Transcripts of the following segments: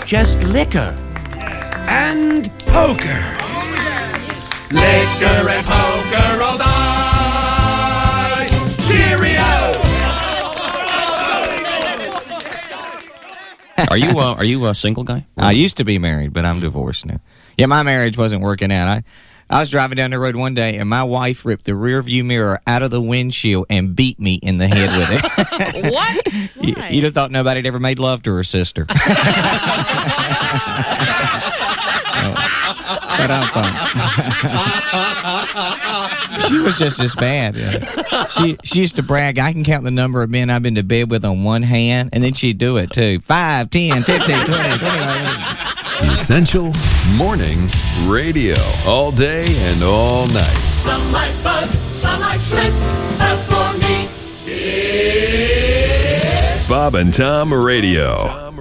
just liquor and poker. Liquor and poker all night. Cheerio! Are you a single guy? I used to be married, but I'm divorced now. Yeah, my marriage wasn't working out. I was driving down the road one day, and my wife ripped the rear view mirror out of the windshield and beat me in the head with it. What? You'd have thought nobody had ever made love to her sister. But I'm fine. She was just as bad. She used to brag, I can count the number of men I've been to bed with on one hand, and then she'd do it too. 5, 10, 15, 20, 25. Essential Morning Radio. All day and all night. Some like Bud, some like Schlitz, but for me, it's Bob and Tom Radio. Bob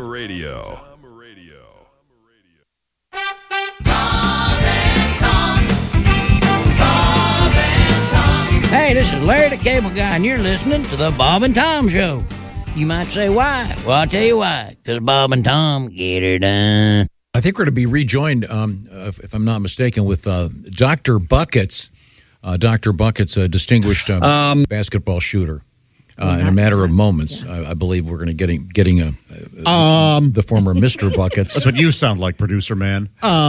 and Tom. Bob and Tom. Hey, this is Larry the Cable Guy, and you're listening to the Bob and Tom Show. You might say, why? Well, I'll tell you why. Because Bob and Tom get her done. I think we're going to be rejoined, if I'm not mistaken, with Dr. Buckets. Dr. Buckets, a distinguished basketball shooter. In a matter of moments, I believe we're going to getting the former Mr. Buckets. That's what you sound like, producer man.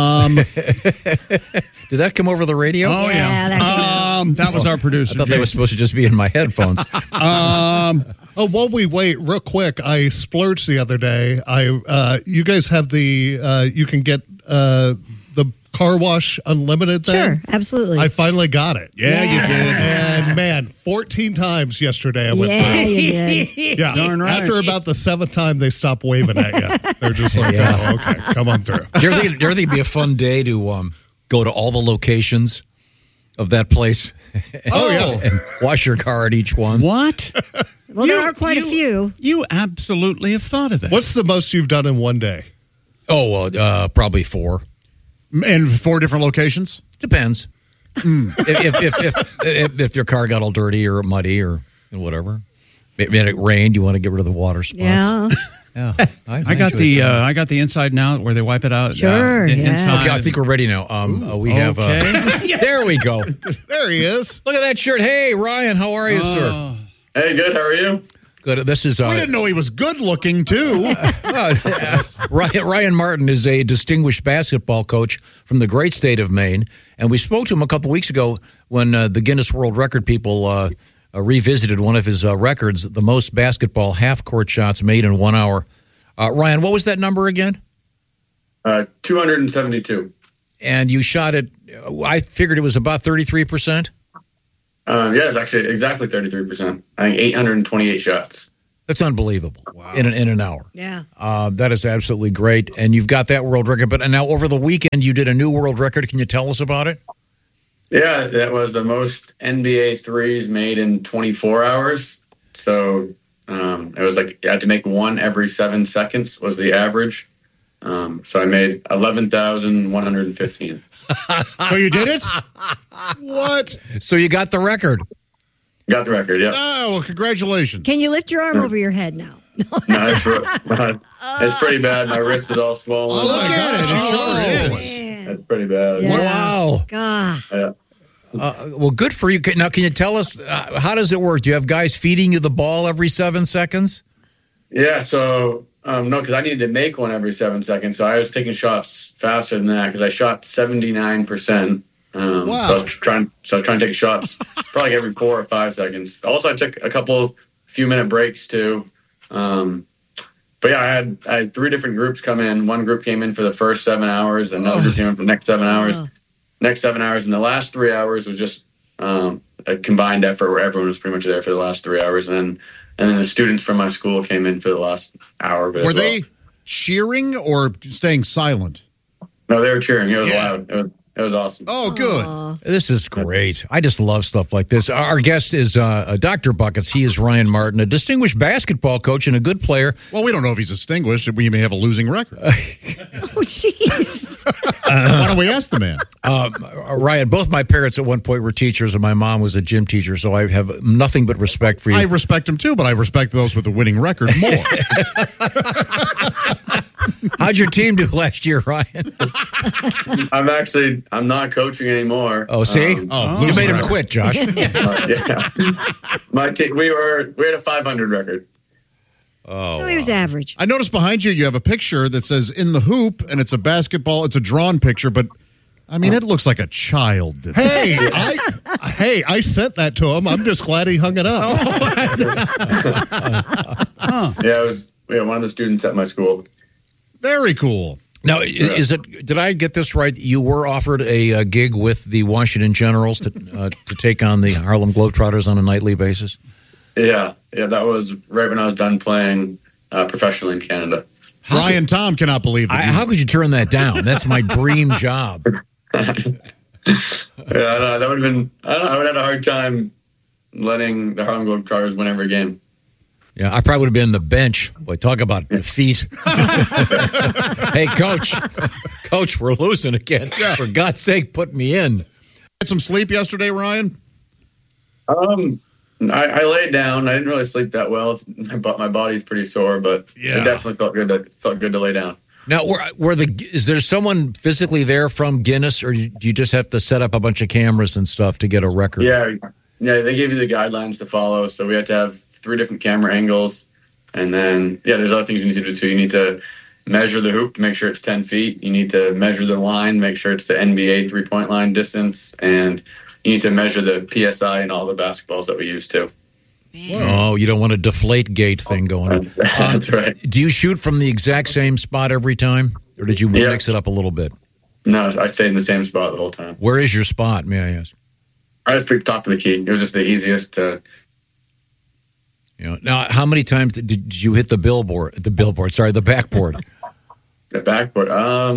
Did that come over the radio? Oh, yeah. That was our producer. I thought that was supposed to just be in my headphones. Oh, while we wait, real quick, I splurged the other day. You guys have the you can get the car wash unlimited thing. Sure, absolutely. I finally got it. Yeah, you did. And man, 14 times yesterday I went through. You did. Yeah, Darn right. After about the 7th time, they stop waving at you. They're just like, oh, okay, come on through. Do you ever think it'd be a fun day to go to all the locations of that place? And wash your car at each one? What? Well, there are quite a few. You absolutely have thought of that. What's the most you've done in one day? Oh, probably 4. And 4 different locations? Depends. If your car got all dirty or muddy or whatever. Maybe it rained, you want to get rid of the water spots. Yeah. Yeah. I got the inside and out where they wipe it out. Sure, yeah. Inside. Okay, I think we're ready now. We have. There we go. There he is. Look at that shirt. Hey, Ryan, how are you, sir? Hey, good. How are you? Good. This is. We didn't know he was good looking too. Ryan Martin is a distinguished basketball coach from the great state of Maine, and we spoke to him a couple weeks ago when the Guinness World Record people revisited one of his records, the most basketball half-court shots made in 1 hour. Ryan, what was that number again? 272. And you shot it, I figured it was about 33%? Yeah, it's actually exactly 33%. I think 828 shots. That's unbelievable. Wow. In an hour. Yeah. That is absolutely great. And you've got that world record. But now over the weekend, you did a new world record. Can you tell us about it? Yeah, that was the most NBA threes made in 24 hours. So it was like you had to make one every 7 seconds was the average. So I made 11,115. So you did it? What? So you got the record. Got the record, yeah. Oh, well, congratulations. Can you lift your arm over your head now? No, it's pretty bad. My wrist is all swollen. Oh, look at it. It sure is. That's pretty bad. Yeah. Wow. God. Yeah. Well, good for you. Now, can you tell us, how does it work? Do you have guys feeding you the ball every 7 seconds? Yeah, so, no, because I needed to make one every 7 seconds. So I was taking shots faster than that because I shot 79%. Wow. So I was trying to take shots probably every 4 or 5 seconds. Also, I took a couple few-minute breaks, too. But yeah, I had 3 different groups come in. One group came in for the first 7 hours, another group came in for the next 7 hours. Next 7 hours, and the last 3 hours was just a combined effort where everyone was pretty much there for the last 3 hours, and then the students from my school came in for the last hour. Were they cheering or staying silent? No, they were cheering. It was loud. It was awesome. Oh, good. This is great. I just love stuff like this. Our guest is Dr. Buckets. He is Ryan Martin, a distinguished basketball coach and a good player. Well, we don't know if he's distinguished. We may have a losing record. Oh, jeez. Why don't we ask the man? Ryan, both my parents at one point were teachers, and my mom was a gym teacher, so I have nothing but respect for you. I respect him, too, but I respect those with a winning record more. How'd your team do last year, Ryan? I'm not coaching anymore. Oh, see? You made him quit, Josh. Yeah. My team, we had a 500 record. Oh, So he was average. I noticed behind you, you have a picture that says "in the hoop," and it's a basketball. It's a drawn picture, but I mean, it looks like a child did. Hey, I sent that to him. I'm just glad he hung it up. Yeah, it was one of the students at my school. Very cool. Now, is it? Did I get this right? You were offered a gig with the Washington Generals to take on the Harlem Globetrotters on a nightly basis. Yeah, that was right when I was done playing professionally in Canada. Ryan Tom cannot believe that. How could you turn that down? That's my dream job. Yeah, I know, that would have been. I would have had a hard time letting the Harlem Globetrotters win every game. Yeah, I probably would have been the bench. Boy, talk about defeat. Hey, Coach, we're losing again. For God's sake, put me in. Had some sleep yesterday, Ryan? I laid down. I didn't really sleep that well. My body's pretty sore, but it definitely felt good. It felt good to lay down. Now, is there someone physically there from Guinness, or do you just have to set up a bunch of cameras and stuff to get a record? Yeah, they gave you the guidelines to follow, so we had to have 3 different camera angles, and then there's other things you need to do too. You need to measure the hoop to make sure it's 10 feet. You need to measure the line, make sure it's the NBA 3-point line distance, and you need to measure the PSI in all the basketballs that we use too. Oh, you don't want a deflate gate thing going on. That's right. Do you shoot from the exact same spot every time, or did you mix it up a little bit? No, I stayed in the same spot the whole time. Where is your spot, may I ask? I just picked top of the key. It was just the easiest to... Now, how many times did you hit the backboard? The backboard.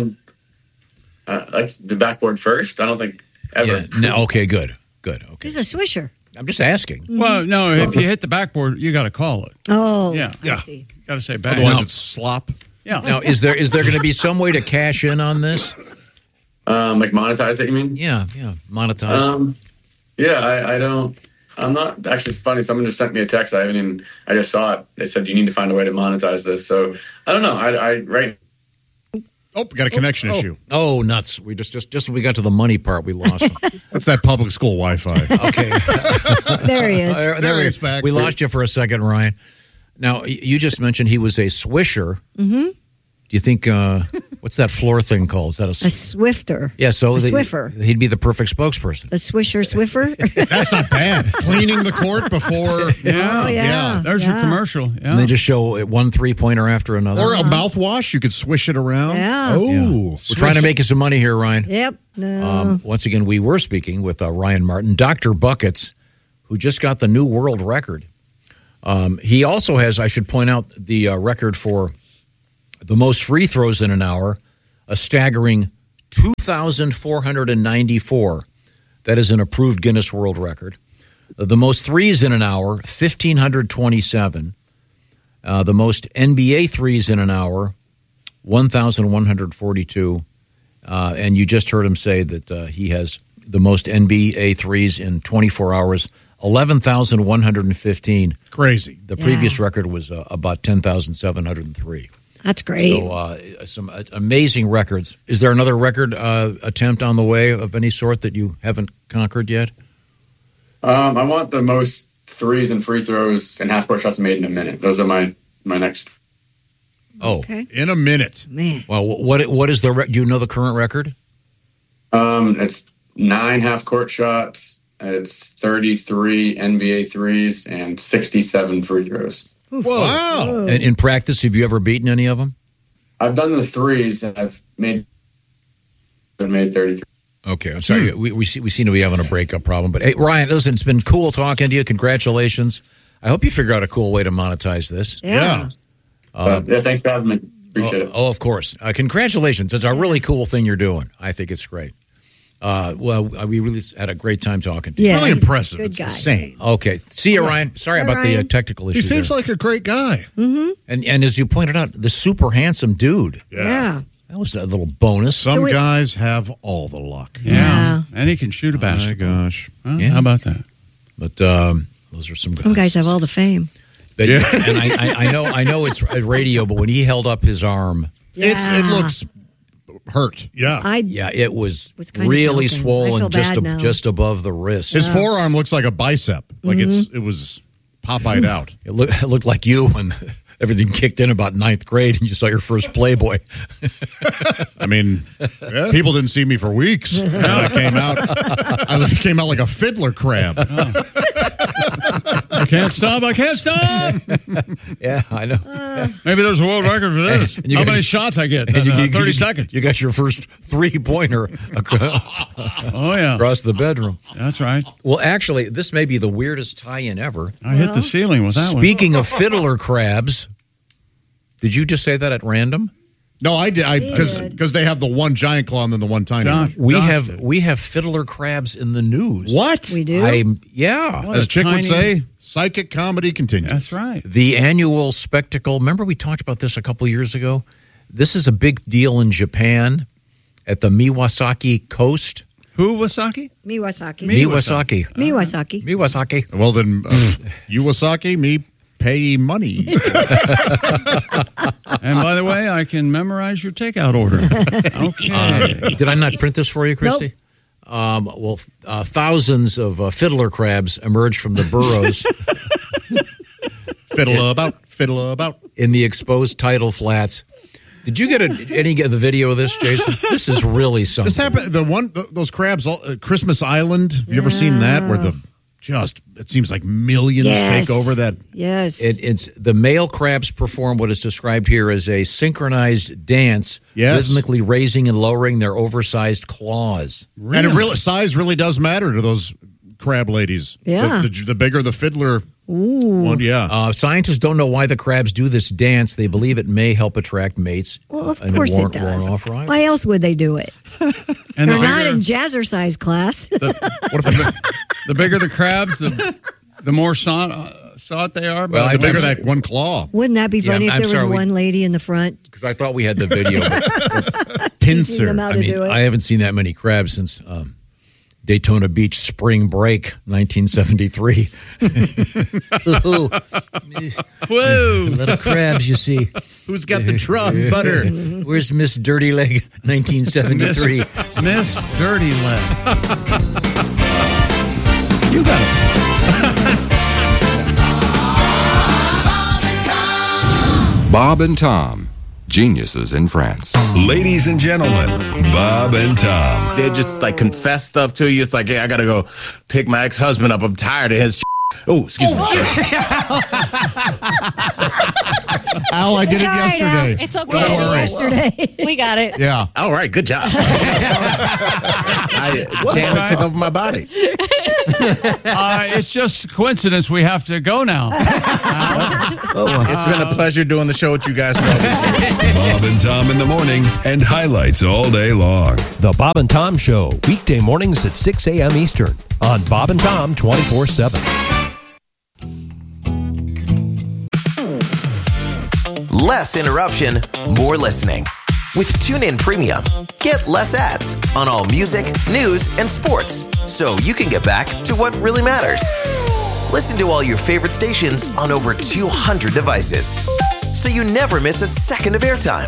Like the backboard first? I don't think ever. Yeah, no, okay, good. Okay. He's a swisher. I'm just asking. Well, no, if you hit the backboard, you got to call it. Oh, yeah. I see. Got to say back. Otherwise, it's slop. Yeah. Now, is there going to be some way to cash in on this? Like monetize it, you mean? Yeah, monetize. I don't. I'm not actually funny. Someone just sent me a text. I just saw it. They said you need to find a way to monetize this. So I don't know. Oh, we got a connection issue. Oh, nuts! We just when we got to the money part, we lost. That's that public school Wi-Fi. Okay, there he is. There he is. Back. We lost you for a second, Ryan. Now you just mentioned he was a swisher. Mm-hmm. Do you think what's that floor thing called? Is that a swifter? Yeah, so a swiffer. He'd be the perfect spokesperson. The swisher swiffer. That's not bad. Cleaning the court before. Yeah. Oh, yeah. There's your commercial. Yeah. And they just show one 3-pointer after another. Or a mouthwash. You could swish it around. Yeah. Oh. Yeah. We're trying to make you some money here, Ryan. Yep. No. Once again, we were speaking with Ryan Martin, Dr. Buckets, who just got the new world record. He also has, I should point out, the record for the most free throws in an hour, a staggering 2,494. That is an approved Guinness World Record. The most threes in an hour, 1,527. The most NBA threes in an hour, 1,142. And you just heard him say that he has the most NBA threes in 24 hours, 11,115. Crazy. The previous record was about 10,703. That's great. So some amazing records. Is there another record attempt on the way of any sort that you haven't conquered yet? I want the most threes and free throws and half-court shots made in a minute. Those are my next. Oh, okay. In a minute. Man. Well, what is the? Do you know the current record? It's 9 half-court shots. It's 33 NBA threes and 67 free throws. Whoa. Wow. And in practice, have you ever beaten any of them? I've done the threes. I've made 33. Okay, I'm sorry. We seem to be having a breakup problem. But hey, Ryan, listen, it's been cool talking to you. Congratulations. I hope you figure out a cool way to monetize this. Yeah. Thanks for having me. Appreciate it. Oh, of course. Congratulations. It's a really cool thing you're doing. I think it's great. We really had a great time talking to you. Yeah. Really impressive. Good It's guy. insane. Okay. See you, Ryan. Sorry Bye, about the Ryan. technical issue. He seems like a great guy. And as you pointed out, the super handsome dude. Yeah. That was a little bonus. Some guys have all the luck. Yeah. And he can shoot a My basketball. gosh. Huh? Yeah. How about that? But those are some guys. Some guys have all the fame. But, and I know it's radio, but when he held up his arm It looks hurt. Yeah. Yeah, it was kinda really joking. I swollen feel bad now. just above the wrist. His forearm looks like a bicep. Like Mm-hmm. it was Popeyed out. It looked like you when everything kicked in about 9th grade and you saw your first Playboy. I mean, people didn't see me for weeks. And I came out like a fiddler crab. I can't stop. Yeah, I know. Maybe there's a world record for this. And you How got- many shots I get? And In 30 seconds. You got your first 3-pointer Oh, yeah. across the bedroom. That's right. Well, actually, this may be the weirdest tie-in ever. I hit the ceiling with that one. Speaking of fiddler crabs, did you just say that at random? No, I did. Because they have the one giant claw and then the one tiny one. We have fiddler crabs in the news. What? We do? As Chick would say, psychic comedy continues. That's right. The annual spectacle. Remember we talked about this a couple years ago? This is a big deal in Japan at the Miwasaki coast. Who Wasaki? Miwasaki. Miwasaki. Miwasaki. Miwasaki. Well, then, Iwasaki, me pay money. And by the way, I can memorize your takeout order. Okay. Did I not print this for you, Christy? Nope. Thousands of fiddler crabs emerged from the burrows fiddle about. in the exposed tidal flats. Did you get any of the video of this, Jason? This is really something. This happened. Those crabs, Christmas Island. Have you ever seen that? Where it seems like millions take over that. Yes. It's the male crabs perform what is described here as a synchronized dance, rhythmically raising and lowering their oversized claws. Really? And size really does matter to those crab ladies. Yeah. The bigger the fiddler one, yeah. Scientists don't know why the crabs do this dance. They believe it may help attract mates. Well, of course it does. Why else would they do it? And They're not in jazzercise class. The bigger the crabs, the more sought they are. Well, the bigger that one claw. Wouldn't that be funny if there was one lady in the front? Because I thought we had the video. Teaching them how to do it. I haven't seen that many crabs since Daytona Beach spring break, 1973. Whoa! Little crabs, you see. Who's got the drum butter? Where's Miss Dirty Leg, 1973? Miss Dirty Leg. You got it. Bob and Tom, geniuses in France. Ladies and gentlemen, Bob and Tom. They just like confess stuff to you. It's like, hey, I gotta go pick my ex-husband up. I'm tired of his. Oh, excuse me. Al, I did it yesterday. It's okay. Don't worry. Yesterday. We got it. Yeah. All right, good job. I can't take over my body. It's just a coincidence we have to go now. It's been a pleasure doing the show with you guys. Bob and Tom in the morning and highlights all day long. The Bob and Tom Show, weekday mornings at 6 a.m. Eastern on Bob and Tom 24/7. Less interruption, more listening. With TuneIn Premium, get less ads on all music, news, and sports, so you can get back to what really matters. Listen to all your favorite stations on over 200 devices, so you never miss a second of airtime.